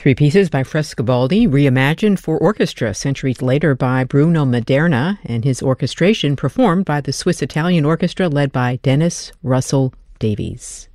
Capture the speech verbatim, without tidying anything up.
Three pieces by Frescobaldi, reimagined for orchestra centuries later by Bruno Maderna, and his orchestration performed by the Swiss-Italian Orchestra led by Dennis Russell Davies.